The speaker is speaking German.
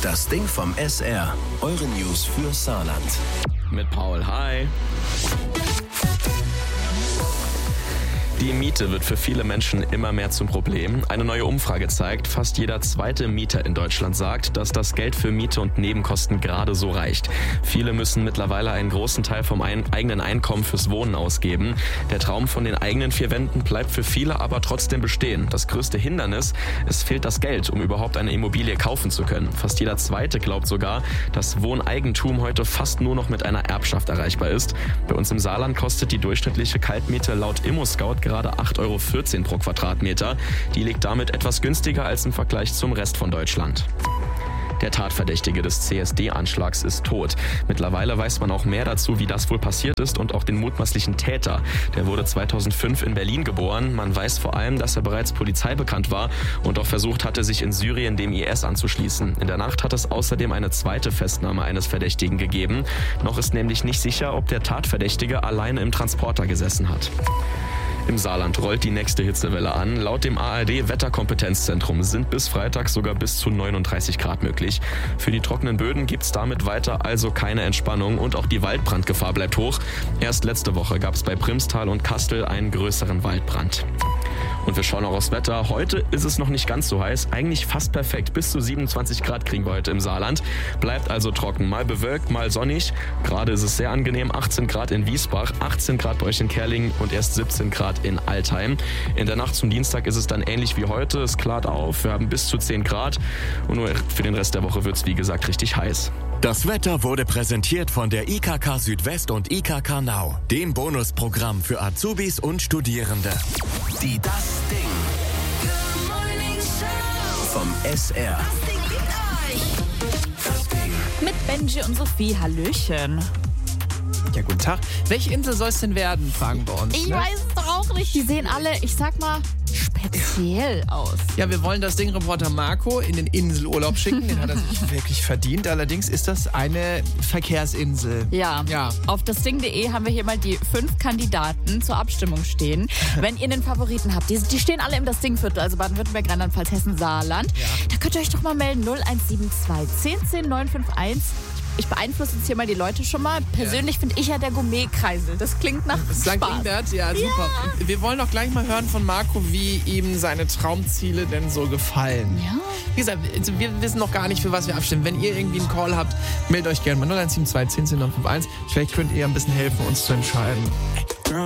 Das Ding vom SR. Eure News für Saarland. Mit Paul, hi. Die Miete wird für viele Menschen immer mehr zum Problem. Eine neue Umfrage zeigt, fast jeder zweite Mieter in Deutschland sagt, dass das Geld für Miete und Nebenkosten gerade so reicht. Viele müssen mittlerweile einen großen Teil vom eigenen Einkommen fürs Wohnen ausgeben. Der Traum von den eigenen vier Wänden bleibt für viele aber trotzdem bestehen. Das größte Hindernis, es fehlt das Geld, um überhaupt eine Immobilie kaufen zu können. Fast jeder Zweite glaubt sogar, dass Wohneigentum heute fast nur noch mit einer Erbschaft erreichbar ist. Bei uns im Saarland kostet die durchschnittliche Kaltmiete laut ImmoScout gerade 8,14 € pro Quadratmeter. Die liegt damit etwas günstiger als im Vergleich zum Rest von Deutschland. Der Tatverdächtige des CSD-Anschlags ist tot. Mittlerweile weiß man auch mehr dazu, wie das wohl passiert ist und auch den mutmaßlichen Täter. Der wurde 2005 in Berlin geboren. Man weiß vor allem, dass er bereits polizeibekannt war und auch versucht hatte, sich in Syrien dem IS anzuschließen. In der Nacht hat es außerdem eine zweite Festnahme eines Verdächtigen gegeben. Noch ist nämlich nicht sicher, ob der Tatverdächtige alleine im Transporter gesessen hat. Im Saarland rollt die nächste Hitzewelle an. Laut dem ARD-Wetterkompetenzzentrum sind bis Freitag sogar bis zu 39 Grad möglich. Für die trockenen Böden gibt's damit weiter also keine Entspannung und auch die Waldbrandgefahr bleibt hoch. Erst letzte Woche gab es bei Primstal und Kastel einen größeren Waldbrand. Und wir schauen auch aufs Wetter. Heute ist es noch nicht ganz so heiß, eigentlich fast perfekt. Bis zu 27 Grad kriegen wir heute im Saarland. Bleibt also trocken, mal bewölkt, mal sonnig. Gerade ist es sehr angenehm, 18 Grad in Wiesbach, 18 Grad bei euch in Kerlingen und erst 17 Grad in Altheim. In der Nacht zum Dienstag ist es dann ähnlich wie heute. Es klart auf, wir haben bis zu 10 Grad und nur für den Rest der Woche wird es wie gesagt richtig heiß. Das Wetter wurde präsentiert von der IKK Südwest und IKK Now, dem Bonusprogramm für Azubis und Studierende. Die Das Ding vom SR. Das Ding liebt euch. Das Ding. Mit Benji und Sophie, hallöchen. Ja, guten Tag. Welche Insel soll es denn werden, fragen wir uns. Ich weiß es doch auch nicht. Die sehen alle, ich sag mal, speziell aus. Ja, wir wollen das Ding-Reporter Marco in den Inselurlaub schicken. Den hat er sich wirklich verdient. Allerdings ist das eine Verkehrsinsel. Ja. Auf das Ding.de haben wir hier mal die 5 Kandidaten zur Abstimmung stehen. Wenn ihr einen Favoriten habt, die stehen alle im Das Ding-Viertel, also Baden-Württemberg, Rheinland-Pfalz, Hessen, Saarland. Ja. Da könnt ihr euch doch mal melden. 0172 10 10 951. Ich beeinflusse jetzt hier mal die Leute schon mal. Persönlich finde ich ja der Gourmet-Kreisel. Das klingt nach St. Spaß. Ingbert, ja, super. Ja. Wir wollen doch gleich mal hören von Marco, wie ihm seine Traumziele denn so gefallen. Ja. Wie gesagt, wir wissen noch gar nicht, für was wir abstimmen. Wenn ihr irgendwie einen Call habt, meldet euch gerne mal 0172 10 10 951. Vielleicht könnt ihr ein bisschen helfen, uns zu entscheiden.